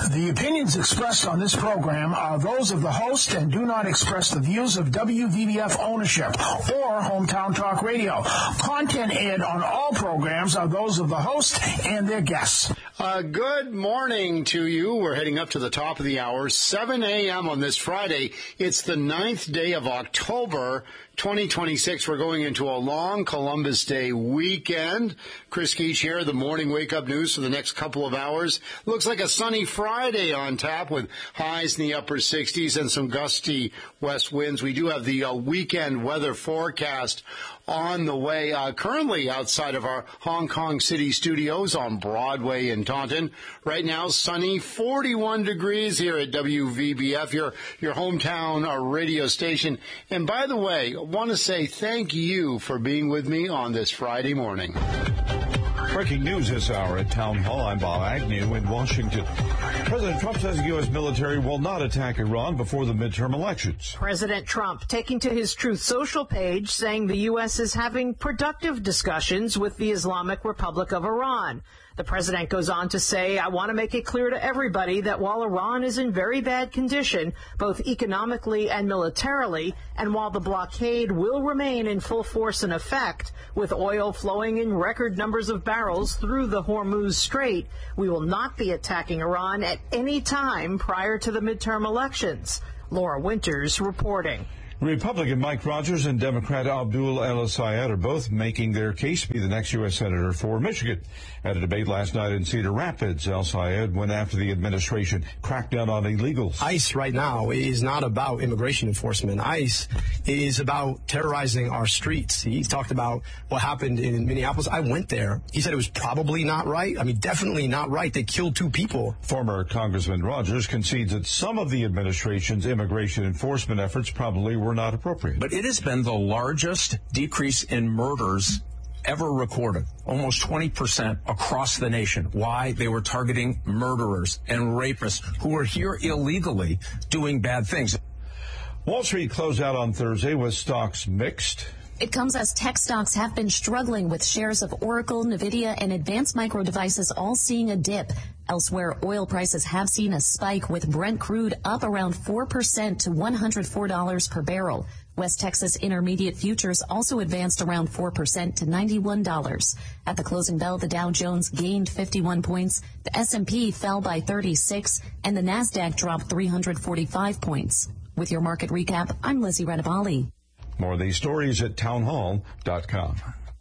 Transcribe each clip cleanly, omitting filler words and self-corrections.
The opinions expressed on this program are those of the host and do not express the views of WVBF ownership or Hometown Talk Radio. Content aired on all programs are those of the host and their guests. Good morning to you. We're heading up to the top of the hour, 7 a.m. on this Friday. It's the 9th day of October, 2026. We're going into a long Columbus Day weekend. Chris Keach here, the morning wake-up news for the next couple of hours. Looks like a sunny Friday on tap with highs in the upper 60s and some gusty west winds. We do have the weekend weather forecast on the way. Currently outside of our Hong Kong City studios on Broadway in Taunton. Right now, sunny, 41 degrees here at WVBF, your hometown radio station. And by the way, I want to say thank you for being with me on this Friday morning. Breaking news this hour at Town Hall. I'm Bob Agnew in Washington. President Trump says the U.S. military will not attack Iran before the midterm elections. President Trump taking to his Truth Social page saying the U.S. is having productive discussions with the Islamic Republic of Iran. The president goes on to say, I want to make it clear to everybody that while Iran is in very bad condition, both economically and militarily, and while the blockade will remain in full force and effect, with oil flowing in record numbers of barrels through the Hormuz Strait, we will not be attacking Iran at any time prior to the midterm elections. Laura Winters reporting. Republican Mike Rogers and Democrat Abdul El-Sayed are both making their case to be the next U.S. Senator for Michigan. At a debate last night in Cedar Rapids, El-Sayed went after the administration cracked down on illegals. ICE right now is not about immigration enforcement. ICE is about terrorizing our streets. He talked about what happened in Minneapolis. I went there. He said it was probably not right. I mean, definitely not right. They killed 2 people. Former Congressman Rogers concedes that some of the administration's immigration enforcement efforts probably were not appropriate. But it has been the largest decrease in murders ever recorded, almost 20% across the nation. Why? They were targeting murderers and rapists who were here illegally doing bad things. Wall Street closed out on Thursday with stocks mixed. It comes as tech stocks have been struggling, with shares of Oracle, NVIDIA, and Advanced Micro Devices all seeing a dip. Elsewhere, oil prices have seen a spike, with Brent crude up around 4% to $104 per barrel. West Texas Intermediate futures also advanced around 4% to $91. At the closing bell, the Dow Jones gained 51 points, the S&P fell by 36, and the Nasdaq dropped 345 points. With your market recap, I'm Lizzie Renabali. More of these stories at townhall.com.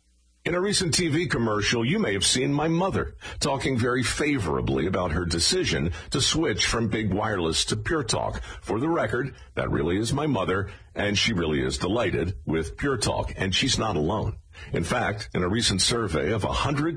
In a recent TV commercial, you may have seen my mother talking very favorably about her decision to switch from Big Wireless to Pure Talk. For the record, that really is my mother, and she really is delighted with Pure Talk, and she's not alone. In fact, in a recent survey of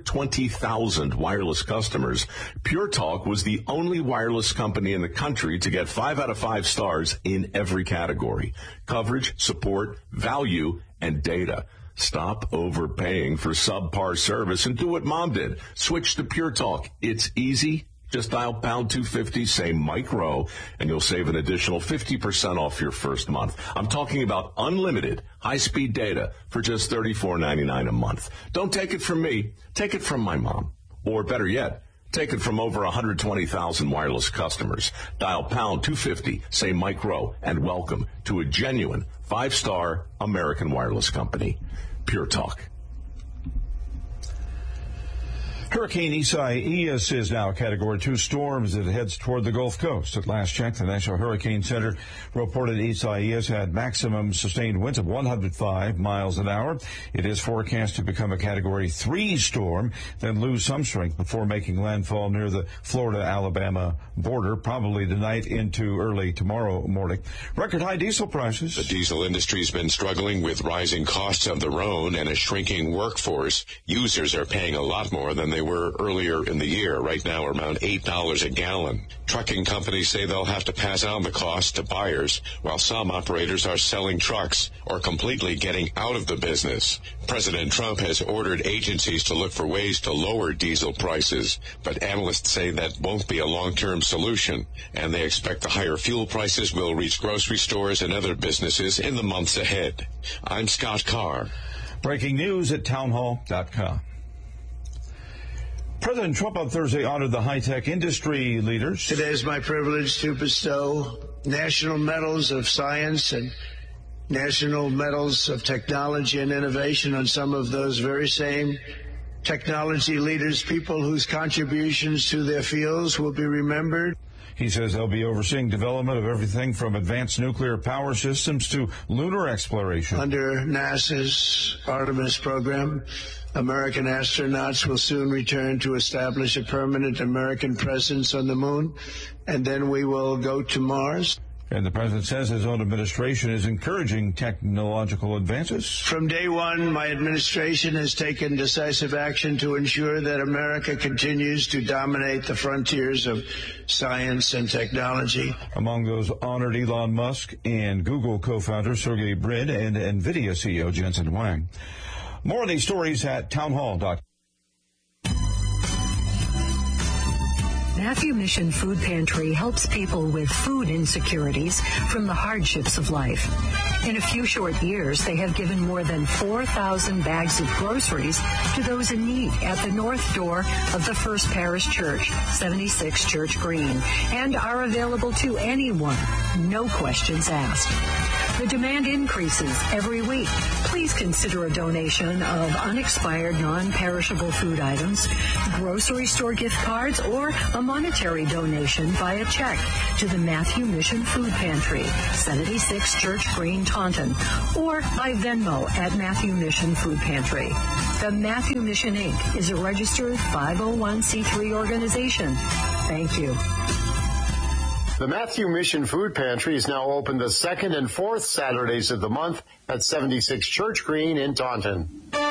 120,000 wireless customers, Pure Talk was the only wireless company in the country to get 5 out of 5 stars in every category: coverage, support, value, and data. Stop overpaying for subpar service and do what Mom did. Switch to Pure Talk. It's easy. Just dial pound 250, say Mike Rowe, and you'll save an additional 50% off your first month. I'm talking about unlimited high-speed data for just $34.99 a month. Don't take it from me. Take it from my mom. Or better yet, take it from over 120,000 wireless customers. Dial pound 250, say Mike Rowe, and welcome to a genuine 5-star American wireless company. Pure Talk. Hurricane Isaias is now a Category 2 storm as it heads toward the Gulf Coast. At last check, the National Hurricane Center reported Isaias had maximum sustained winds of 105 miles an hour. It is forecast to become a Category 3 storm, then lose some strength before making landfall near the Florida-Alabama border, probably tonight into early tomorrow morning. Record high diesel prices. The diesel industry's been struggling with rising costs of their own and a shrinking workforce. Users are paying a lot more than they were earlier in the year, right now around $8 a gallon. Trucking companies say they'll have to pass on the cost to buyers, while some operators are selling trucks or completely getting out of the business. President Trump has ordered agencies to look for ways to lower diesel prices, but analysts say that won't be a long-term solution, and they expect the higher fuel prices will reach grocery stores and other businesses in the months ahead. I'm Scott Carr. Breaking news at townhall.com. President Trump on Thursday honored the high-tech industry leaders. Today is my privilege to bestow national medals of science and national medals of technology and innovation on some of those very same technology leaders, people whose contributions to their fields will be remembered. He says they'll be overseeing development of everything from advanced nuclear power systems to lunar exploration. Under NASA's Artemis program, American astronauts will soon return to establish a permanent American presence on the moon, and then we will go to Mars. And the president says his own administration is encouraging technological advances. From day one, my administration has taken decisive action to ensure that America continues to dominate the frontiers of science and technology. Among those honored, Elon Musk and Google co-founder Sergey Brin and NVIDIA CEO Jensen Huang. More of these stories at townhall.com. Matthew Mission Food Pantry helps people with food insecurities from the hardships of life. In a few short years, they have given more than 4,000 bags of groceries to those in need at the north door of the First Parish Church, 76 Church Green, and are available to anyone, no questions asked. The demand increases every week. Please consider a donation of unexpired, non-perishable food items, grocery store gift cards, or a monetary donation via check to the Matthew Mission Food Pantry, 76 Church Green, Taunton, or by Venmo at Matthew Mission Food Pantry. The Matthew Mission, Inc. is a registered 501c3 organization. Thank you. The Matthew Mission Food Pantry is now open the second and fourth Saturdays of the month at 76 Church Green in Taunton.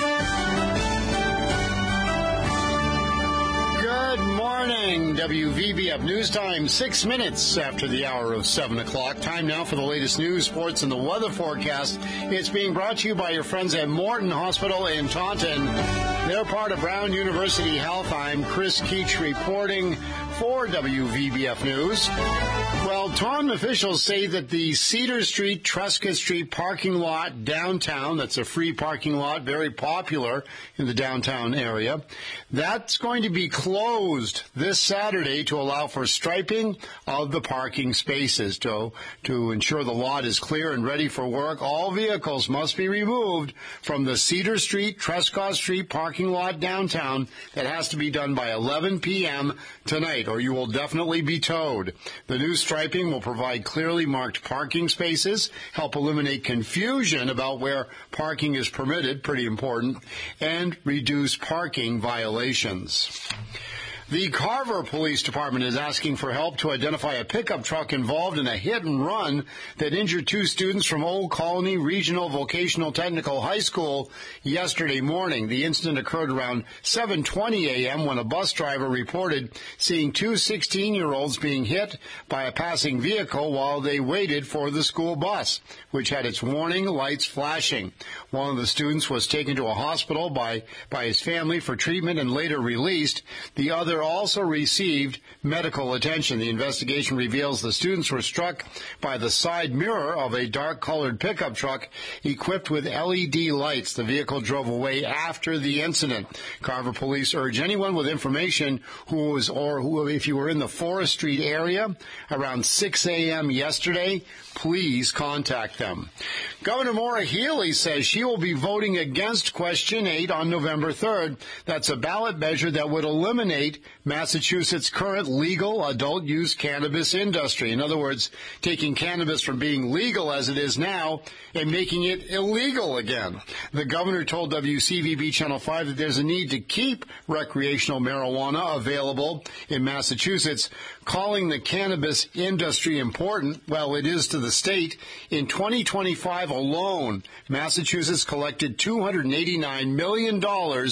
Good morning, WVBF News Time, 6 minutes after the hour of 7 o'clock. Time now for the latest news, sports, and the weather forecast. It's being brought to you by your friends at Morton Hospital in Taunton. They're part of Brown University Health. I'm Chris Keach reporting for WVBF News. Well, Taunton officials say that the Cedar Street, Trescott Street parking lot downtown, that's a free parking lot, very popular in the downtown area, that's going to be closed this Saturday to allow for striping of the parking spaces. To ensure the lot is clear and ready for work, all vehicles must be removed from the Cedar Street, Trescott Street parking lot downtown. That has to be done by 11 p.m. tonight, or you will definitely be towed. The new striping will provide clearly marked parking spaces, help eliminate confusion about where parking is permitted, pretty important, and reduce parking violations. The Carver Police Department is asking for help to identify a pickup truck involved in a hit and run that injured two students from Old Colony Regional Vocational Technical High School yesterday morning. The incident occurred around 7:20 a.m. when a bus driver reported seeing two 16-year-olds being hit by a passing vehicle while they waited for the school bus, which had its warning lights flashing. One of the students was taken to a hospital by his family for treatment and later released. The other also received medical attention. The investigation reveals the students were struck by the side mirror of a dark-colored pickup truck equipped with LED lights. The vehicle drove away after the incident. Carver police urge anyone with information who if you were in the Forest Street area around 6 a.m. yesterday, please contact them. Governor Maura Healey says she will be voting against Question 8 on November 3rd. That's a ballot measure that would eliminate Massachusetts' current legal adult-use cannabis industry. In other words, taking cannabis from being legal as it is now and making it illegal again. The governor told WCVB Channel 5 that there's a need to keep recreational marijuana available in Massachusetts, calling the cannabis industry important. Well, it is to the state. In 2025 alone, Massachusetts collected $289 million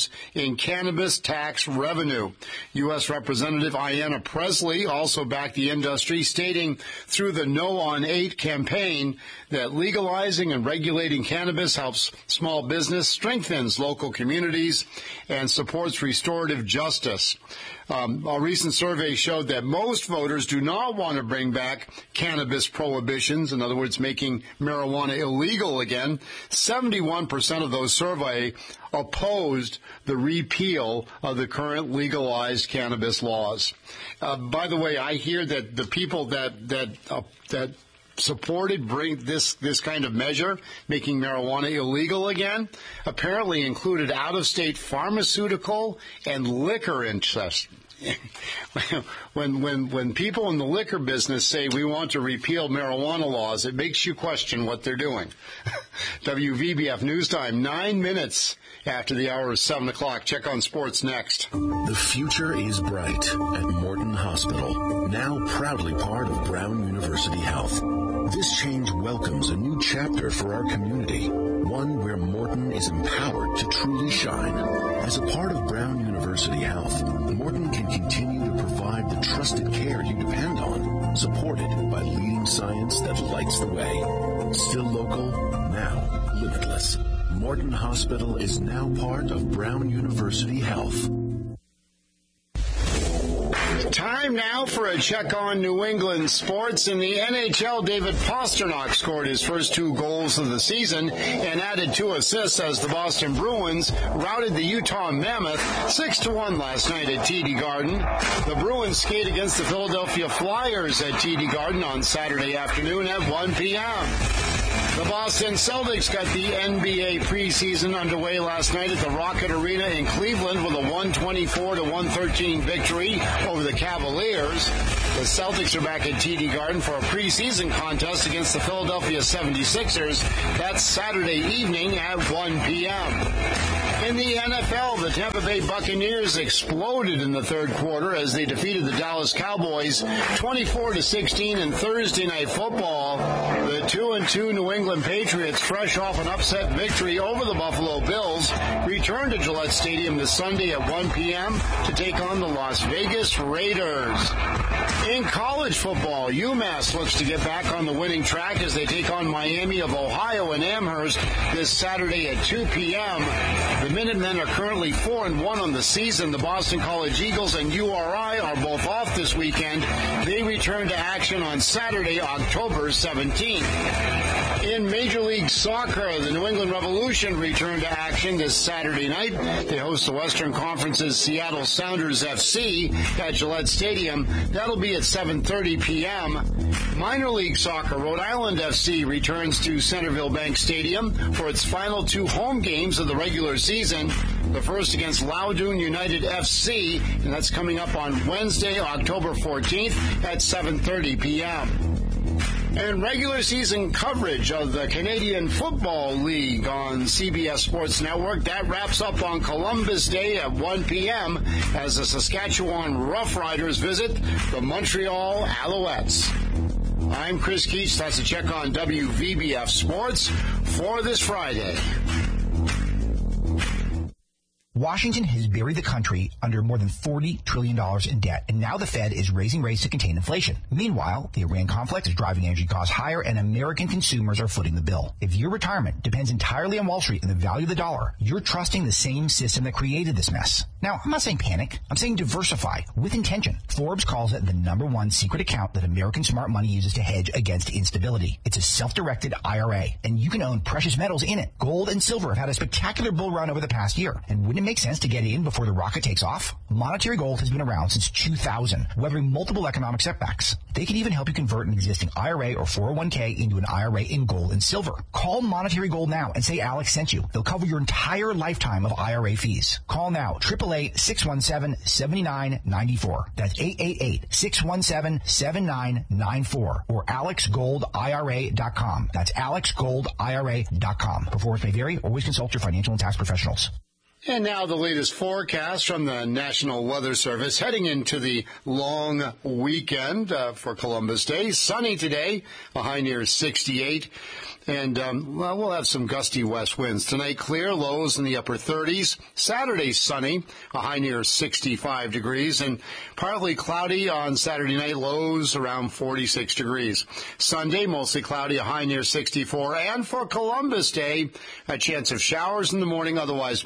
in cannabis tax revenue. U.S. Representative Ayanna Pressley also backed the industry, stating through the No on 8 campaign that legalizing and regulating cannabis helps small business, strengthens local communities, and supports restorative justice. A recent survey showed that most voters do not want to bring back cannabis prohibitions, in other words, making marijuana illegal again. 71% of those surveyed opposed the repeal of the current legalized cannabis laws. By the way, I hear that the people that supported bring this kind of measure, making marijuana illegal again, apparently included out-of-state pharmaceutical and liquor interests. When people in the liquor business say we want to repeal marijuana laws, it makes you question what they're doing. WVBF News Time, 9 minutes after the hour of 7 o'clock. Check on sports next. The future is bright at Morton Hospital, now proudly part of Brown University Health. This change welcomes a new chapter for our community, one where Morton is empowered to truly shine. As a part of Brown University Health, Morton can continue to provide the trusted care you depend on, supported by leading science that lights the way. Still local, now limitless. Morton Hospital is now part of Brown University Health. Time now for a check on New England sports. In the NHL, David Pastrnak scored his first 2 goals of the season and added 2 assists as the Boston Bruins routed the Utah Mammoth 6-1 last night at TD Garden. The Bruins skate against the Philadelphia Flyers at TD Garden on Saturday afternoon at 1 p.m. The Boston Celtics got the NBA preseason underway last night at the Rocket Arena in Cleveland with a 124-113 victory over the Cavaliers. The Celtics are back at TD Garden for a preseason contest against the Philadelphia 76ers. That's Saturday evening at 1 p.m. In the NFL, the Tampa Bay Buccaneers exploded in the third quarter as they defeated the Dallas Cowboys 24-16 in Thursday Night Football. The 2-2 New England Patriots, fresh off an upset victory over the Buffalo Bills, returned to Gillette Stadium this Sunday at 1 p.m. to take on the Las Vegas Raiders. In college football, UMass looks to get back on the winning track as they take on Miami of Ohio in Amherst this Saturday at 2 p.m. The Minutemen are currently 4-1 on the season. The Boston College Eagles and URI are both off this weekend. They return to action on Saturday, October 17th. In Major League Soccer, the New England Revolution return to action this Saturday night. They host the Western Conference's Seattle Sounders FC at Gillette Stadium. That'll be at 7:30 p.m. Minor League Soccer, Rhode Island FC returns to Centerville Bank Stadium for its final 2 home games of the regular season. The first against Loudoun United FC, and that's coming up on Wednesday, October 14th at 7:30 p.m. And regular season coverage of the Canadian Football League on CBS Sports Network. That wraps up on Columbus Day at 1 p.m. as the Saskatchewan Roughriders visit the Montreal Alouettes. I'm Chris Keach. That's a check on WVBF Sports for this Friday. Washington has buried the country under more than $40 trillion in debt, and now the Fed is raising rates to contain inflation. Meanwhile, the Iran conflict is driving energy costs higher, and American consumers are footing the bill. If your retirement depends entirely on Wall Street and the value of the dollar, you're trusting the same system that created this mess. Now, I'm not saying panic. I'm saying diversify with intention. Forbes calls it the #1 secret account that American smart money uses to hedge against instability. It's a self-directed IRA, and you can own precious metals in it. Gold and silver have had a spectacular bull run over the past year, and wouldn't it make sense to get in before the rocket takes off? Monetary Gold has been around since 2000, weathering multiple economic setbacks. They can even help you convert an existing IRA or 401k into an IRA in gold and silver. Call Monetary Gold now and say Alex sent you. They'll cover your entire lifetime of IRA fees. Call now, 888-617-7994. That's 888-617-7994 or AlexGoldIRA.com. That's AlexGoldIRA.com. Performance may vary. Always consult your financial and tax professionals. And now the latest forecast from the National Weather Service heading into the long weekend for Columbus Day. Sunny today, a high near 68. And, we'll have some gusty west winds. Tonight, clear, lows in the upper 30s. Saturday, sunny, a high near 65 degrees. And partly cloudy on Saturday night, lows around 46 degrees. Sunday, mostly cloudy, a high near 64. And for Columbus Day, a chance of showers in the morning, otherwise mostly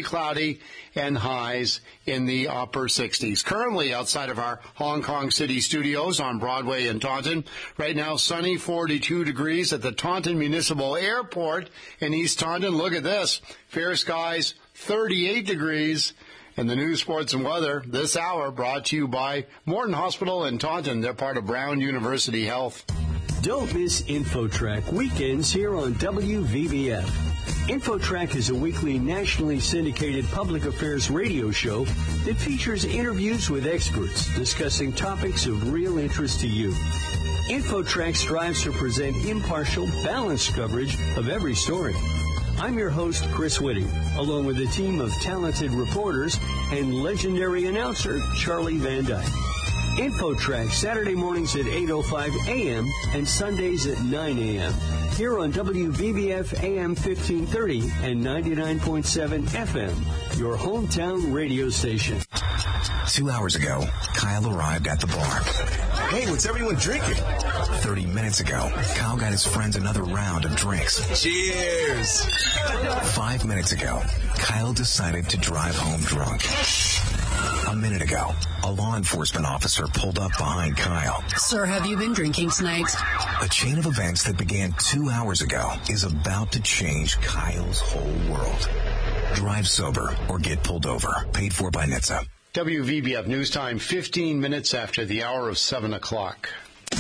cloudy and highs in the upper 60s. Currently outside of our Hong Kong City studios on Broadway in Taunton. Right now, sunny, 42 degrees at the Taunton Municipal Airport in East Taunton. Look at this. Fair skies, 38 degrees. And the news, sports, and weather this hour brought to you by Morton Hospital in Taunton. They're part of Brown University Health. Don't miss InfoTrack weekends here on WVBF. InfoTrack is a weekly nationally syndicated public affairs radio show that features interviews with experts discussing topics of real interest to you. InfoTrack strives to present impartial, balanced coverage of every story. I'm your host, Chris Whitting, along with a team of talented reporters and legendary announcer, Charlie Van Dyke. InfoTrack, Saturday mornings at 8:05 a.m. and Sundays at 9 a.m. Here on WVBF AM 1530 and 99.7 FM, your hometown radio station. 2 hours ago, Kyle arrived at the bar. Hey, what's everyone drinking? 30 minutes ago, Kyle got his friends another round of drinks. Cheers! 5 minutes ago, Kyle decided to drive home drunk. A minute ago, a law enforcement officer pulled up behind Kyle. Sir, have you been drinking tonight? A chain of events that began 2 hours ago is about to change Kyle's whole world. Drive sober or get pulled over. Paid for by NHTSA. WVBF News Time, 15 minutes after the hour of 7 o'clock.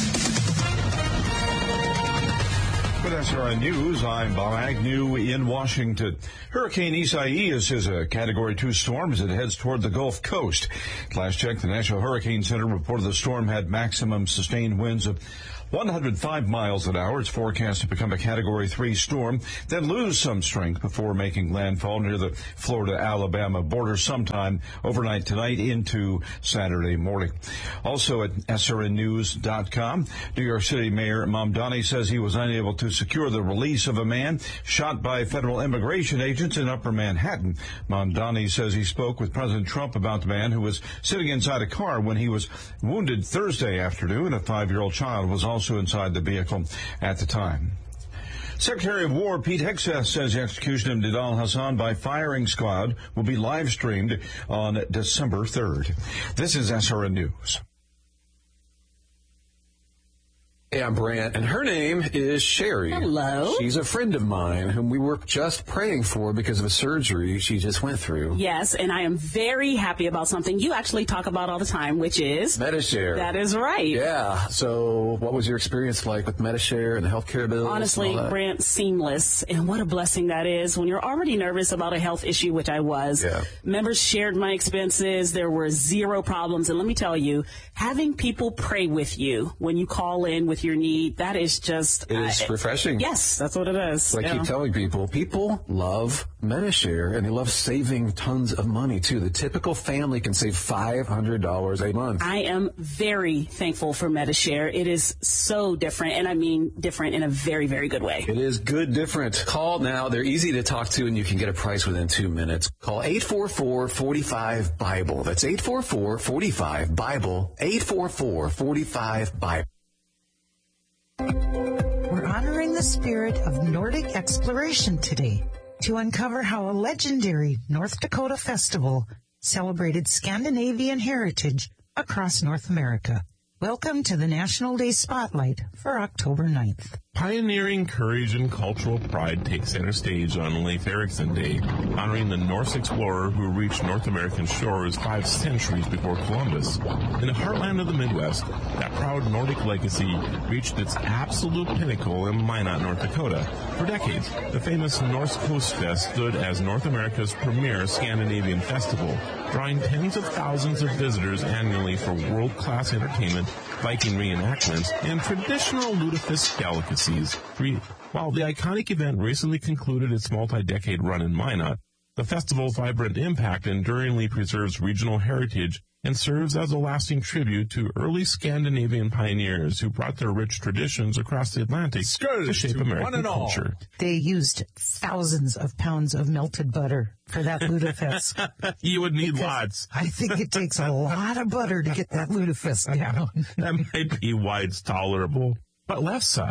With SRN News, I'm Bob Agnew in Washington. Hurricane Isaias is a Category 2 storm as it heads toward the Gulf Coast. Last check, the National Hurricane Center reported the storm had maximum sustained winds of 105 miles an hour. It's forecast to become a Category 3 storm, then lose some strength before making landfall near the Florida-Alabama border sometime overnight tonight into Saturday morning. Also at srnnews.com, New York City Mayor Mamdani says he was unable to secure the release of a man shot by federal immigration agents in Upper Manhattan. Mamdani says he spoke with President Trump about the man who was sitting inside a car when he was wounded Thursday afternoon. A 5-year-old child was also inside the vehicle at the time. Secretary of War Pete Hegseth says the execution of Nidal Hasan by firing squad will be live streamed on December 3rd. This is SRN News. Hey, I'm Brant, and her name is Sherry. Hello. She's a friend of mine whom we were just praying for because of a surgery she just went through. Yes, and I am very happy about something you actually talk about all the time, which is Medi-Share. That is right. Yeah. So what was your experience like with Medi-Share and the healthcare bills? Honestly, Brant, seamless. And what a blessing that is when you're already nervous about a health issue, which I was. Yeah. Members shared my expenses. There were zero problems. And let me tell you, having people pray with you when you call in with your need, that is just... It is refreshing. Yes, that's what it is. So I keep telling people love Medi-Share, and they love saving tons of money, too. The typical family can save $500 a month. I am very thankful for Medi-Share. It is so different, and I mean different in a very, very good way. It is good different. Call now. They're easy to talk to, and you can get a price within 2 minutes. Call 844-45-BIBLE. That's 844-45-BIBLE. 844-45-BIBLE. We're honoring the spirit of Nordic exploration today to uncover how a legendary North Dakota festival celebrated Scandinavian heritage across North America. Welcome to the National Day Spotlight for October 9th. Pioneering courage and cultural pride takes center stage on Leif Erikson Day, honoring the Norse explorer who reached North American shores 5 centuries before Columbus. In the heartland of the Midwest, that proud Nordic legacy reached its absolute pinnacle in Minot, North Dakota. For decades, the famous Norse Coast Fest stood as North America's premier Scandinavian festival, drawing tens of thousands of visitors annually for world-class entertainment, Viking reenactments, and traditional lutefisk delicacies. While the iconic event recently concluded its multi-decade run in Minot, the festival's vibrant impact enduringly preserves regional heritage and serves as a lasting tribute to early Scandinavian pioneers who brought their rich traditions across the Atlantic to shape American culture. They used thousands of pounds of melted butter for that lutefisk. You would need lots. I think it takes a lot of butter to get that lutefisk down. That might be why it's tolerable. But Lefse,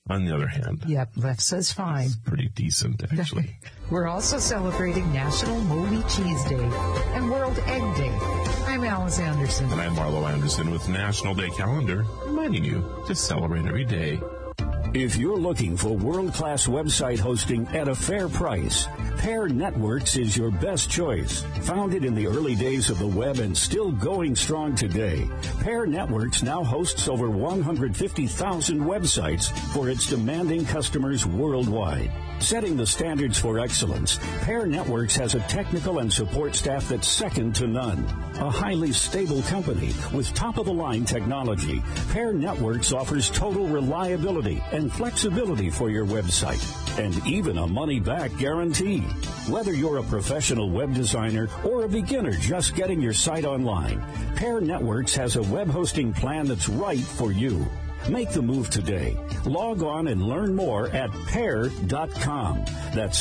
on the other hand. Yep, left says fine. It's pretty decent, actually. We're also celebrating National Moldy Cheese Day and World Egg Day. I'm Alice Anderson. And I'm Marlo Anderson with National Day Calendar, reminding you to celebrate every day. If you're looking for world-class website hosting at a fair price, Pair Networks is your best choice. Founded in the early days of the web and still going strong today, Pair Networks now hosts over 150,000 websites for its demanding customers worldwide. Setting the standards for excellence, Pair Networks has a technical and support staff that's second to none. A highly stable company with top-of-the-line technology, Pair Networks offers total reliability and flexibility for your website, and even a money-back guarantee. Whether you're a professional web designer or a beginner just getting your site online, Pair Networks has a web hosting plan that's right for you. Make the move today. Log on and learn more at pair.com. That's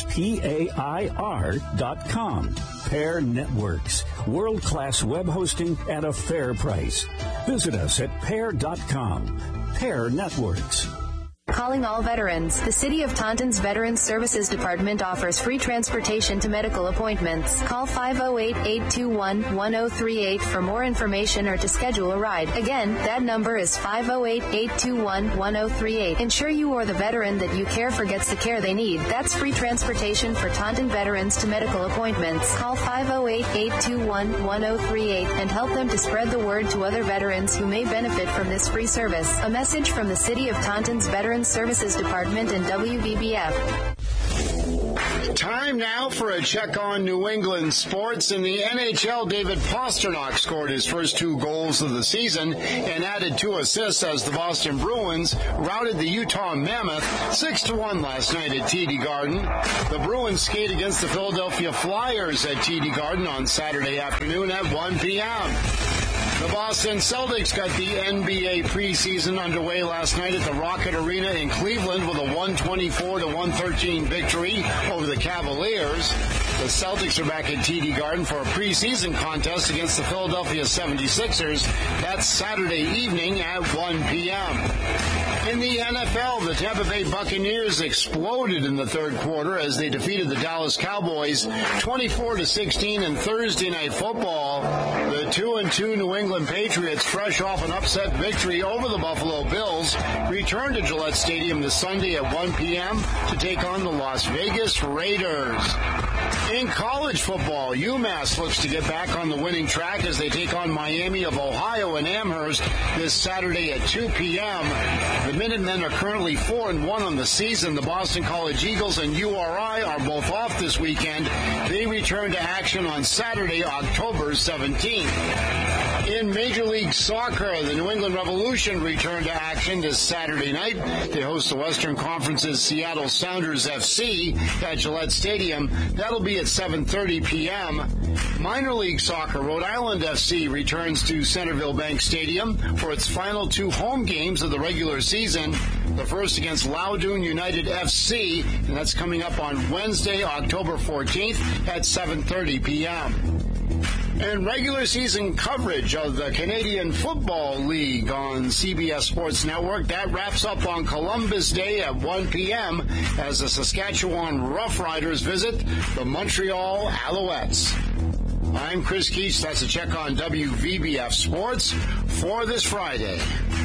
PAIR.com. Pair Networks. World-class web hosting at a fair price. Visit us at pair.com. Pair Networks. Calling all veterans. The City of Taunton's Veterans Services Department offers free transportation to medical appointments. Call 508-821-1038 for more information or to schedule a ride. Again, that number is 508-821-1038. Ensure you or the veteran that you care for gets the care they need. That's free transportation for Taunton veterans to medical appointments. Call 508-821-1038 and help them to spread the word to other veterans who may benefit from this free service. A message from the City of Taunton's Veterans Services Department and WVBF. Time now for a check on New England sports. In the NHL, David Pastrnak scored his first 2 goals of the season and added 2 assists as the Boston Bruins routed the Utah Mammoth 6-1 last night at TD Garden. The Bruins skate against the Philadelphia Flyers at TD Garden on Saturday afternoon at 1 p.m. The Boston Celtics got the NBA preseason underway last night at the Rocket Arena in Cleveland with a 124-113 victory over the Cavaliers. The Celtics are back at TD Garden for a preseason contest against the Philadelphia 76ers. That's Saturday evening at 1 p.m. In the NFL, the Tampa Bay Buccaneers exploded in the third quarter as they defeated the Dallas Cowboys 24-16 in Thursday Night Football. The 2-2 New England Patriots, fresh off an upset victory over the Buffalo Bills, return to Gillette Stadium this Sunday at 1 p.m. to take on the Las Vegas Raiders. In college football, UMass looks to get back on the winning track as they take on Miami of Ohio in Amherst this Saturday at 2 p.m. The Minutemen are currently 4-1 on the season. The Boston College Eagles and URI are both off this weekend. They return to action on Saturday, October 17th. In Major League Soccer, the New England Revolution return to action this Saturday night. They host the Western Conference's Seattle Sounders FC at Gillette Stadium. That'll be at 7:30 p.m. Minor League Soccer, Rhode Island FC returns to Centerville Bank Stadium for its final 2 home games of the regular season. The first against Loudoun United FC, and that's coming up on Wednesday, October 14th at 7:30 p.m. And regular season coverage of the Canadian Football League on CBS Sports Network. That wraps up on Columbus Day at 1 p.m. as the Saskatchewan Roughriders visit the Montreal Alouettes. I'm Chris Keach. That's a check on WVBF Sports for this Friday.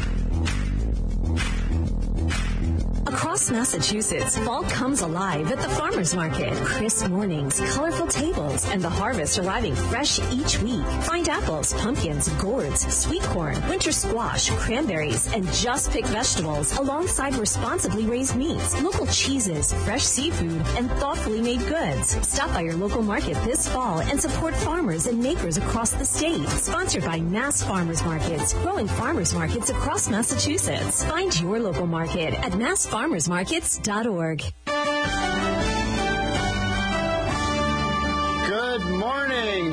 Across Massachusetts, fall comes alive at the farmers market. Crisp mornings, colorful tables, and the harvest arriving fresh each week. Find apples, pumpkins, gourds, sweet corn, winter squash, cranberries, and just picked vegetables alongside responsibly raised meats, local cheeses, fresh seafood, and thoughtfully made goods. Stop by your local market this fall and support farmers and makers across the state. Sponsored by Mass Farmers Markets, growing farmers markets across Massachusetts. Find your local market at massfarmersmarkets.org. Good morning,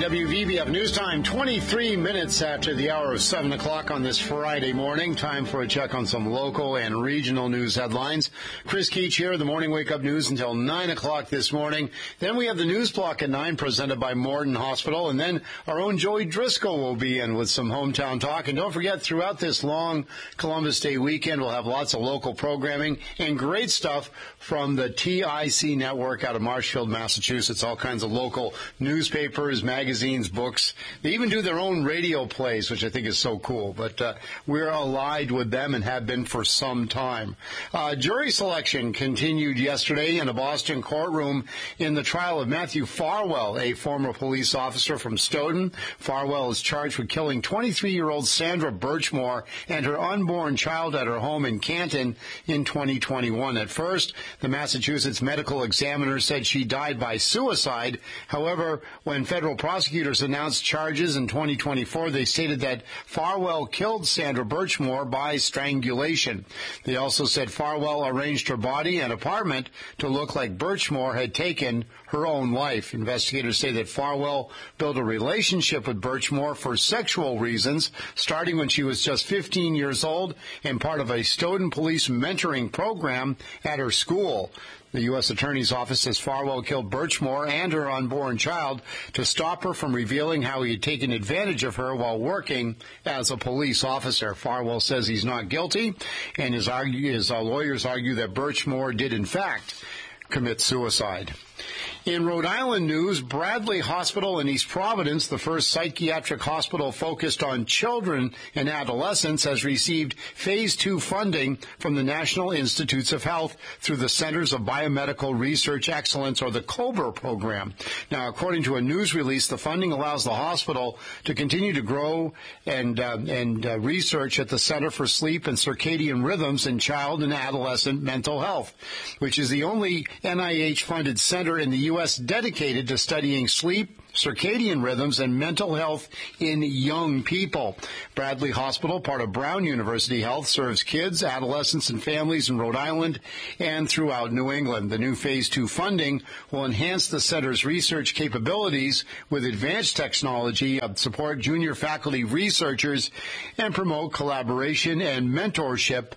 WVBF News Time, 23 minutes after the hour of 7 o'clock on this Friday morning. Time for a check on some local and regional news headlines. Chris Keach here, the Morning Wake Up News until 9 o'clock this morning. Then we have the news block at 9 presented by Morton Hospital. And then our own Joey Driscoll will be in with some hometown talk. And don't forget, throughout this long Columbus Day weekend, we'll have lots of local programming and great stuff from the TIC network out of Marshfield, Massachusetts. All kinds of local newspapers, magazines, books. They even do their own radio plays, which I think is so cool. But we're allied with them and have been for some time. Jury selection continued yesterday in a Boston courtroom in the trial of Matthew Farwell, a former police officer from Stoughton. Farwell is charged with killing 23-year-old Sandra Birchmore and her unborn child at her home in Canton in 2021. At first, the Massachusetts medical examiner said she died by suicide. However, when federal prosecutors announced charges in 2024, they stated that Farwell killed Sandra Birchmore by strangulation. They also said Farwell arranged her body and apartment to look like Birchmore had taken her own life. Investigators say that Farwell built a relationship with Birchmore for sexual reasons, starting when she was just 15 years old and part of a Stoughton police mentoring program at her school. The U.S. Attorney's Office says Farwell killed Birchmore and her unborn child to stop her from revealing how he had taken advantage of her while working as a police officer. Farwell says he's not guilty, and his lawyers argue that Birchmore did, in fact, commit suicide. In Rhode Island news, Bradley Hospital in East Providence, the first psychiatric hospital focused on children and adolescents, has received Phase 2 funding from the National Institutes of Health through the Centers of Biomedical Research Excellence, or the COBRA program. Now, according to a news release, the funding allows the hospital to continue to grow and research at the Center for Sleep and Circadian Rhythms in Child and Adolescent Mental Health, which is the only NIH-funded center in the U.S. dedicated to studying sleep, circadian rhythms, and mental health in young people. Bradley Hospital, part of Brown University Health, serves kids, adolescents, and families in Rhode Island and throughout New England. The new Phase 2 funding will enhance the center's research capabilities with advanced technology, support junior faculty researchers, and promote collaboration and mentorship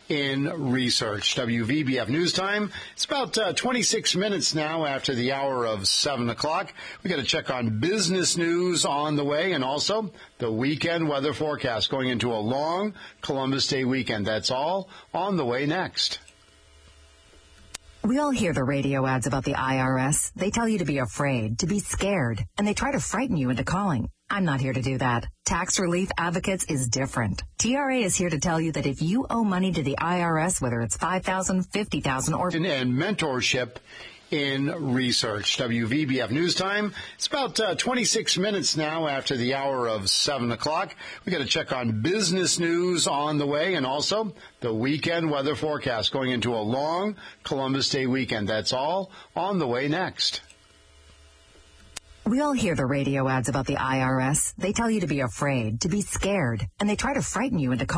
in research. WVBF News Time. It's about 26 minutes now after the hour of 7 o'clock. We got to check on business news on the way, and also the weekend weather forecast going into a long Columbus Day weekend. That's all on the way next. We all hear the radio ads about the IRS. They tell you to be afraid, to be scared, and they try to frighten you into calling. I'm not here to do that. Tax Relief Advocates is different. TRA is here to tell you that if you owe money to the IRS, whether it's $5,000, $50,000, or... And mentorship in research. WVBF News Time. It's about 26 minutes now after the hour of 7 o'clock. We got to check on business news on the way, and also the weekend weather forecast going into a long Columbus Day weekend. That's all on the way next. We all hear the radio ads about the IRS. They tell you to be afraid, to be scared, and they try to frighten you into calling.